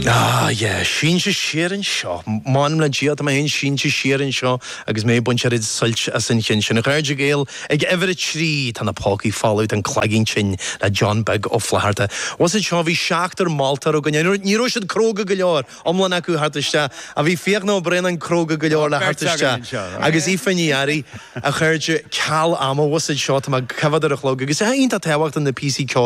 Yeah, sin se séan seo. Mám le diaad am hen sin se séan seo agus mé bunseid sulch as sin sin sin chuide géal ag everett trí tan na págaí fáút an clagging sin le John Beg ó Flaharta. Was it seo bhí seachtar Malta ó gine níró siad cróga go leor omlan acu hartaiste a bhí fiach brenn an cróga go leor le hartaiste agus í fanníarí a chuirde ceall am was it seo tá cefadar a chlóga agus ínta tehacht an na PC